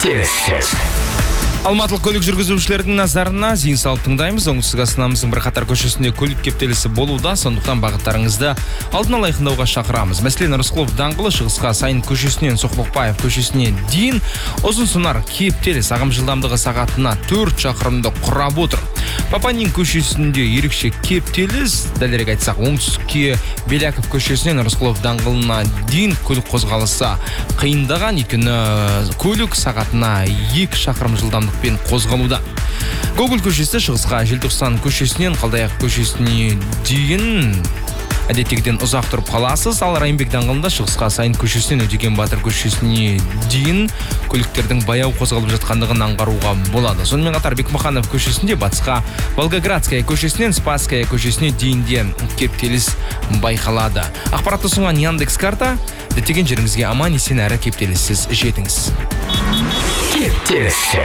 Кептеліс. Алматылық көлік жүргізушілердің назарына зейін салып тыңдаймыз. Оңтүстік Астанамыздың бірқатар көшесінде көлік кептелісі болуда, сондықтан бағыттарыңызды алдын ала айқындауға шақырамыз. Мәселен, Рысқұлов даңғылы шығысқа Сайын көшесінен Соқпақбаев көшесіне дейін ұзын сонар кептеліс ағым жылдамдығы сағатына 4 шақырымды құрап отыр. Папанин көшесінде ерекше кептеліс, дәлірек айтсақ, оңтүстікке Беляков көшесінен Рысқұлов даңғылына дейін көлік қозғалысы қиындаған, өйткені көлік сағатына 2 шақырым жылдамдықпен қозғалуда. Гоголь көшесі шығысқа Желтоқсан көшесінен Қалдаяқ көшесіне дейін әдеттегіден ұзақ тұрып қаласыз. Ал Райымбек даңғылында шығысқа Сайын көшесінен Өтеген Батыр көшесіне дейін көліктердің баяу қозғалып жатқандығын аңғаруға болады. Сонымен қатар Бекмаханов көшесінде батысқа Волгоградская көшесінен Спасская көшесіне дейін де кептеліс байқалады. Ақпаратты ұсынған Яндекс карта, діттеген жеріңізге аман есен әрі кептеліссіз жетіңіз. Кептеліс.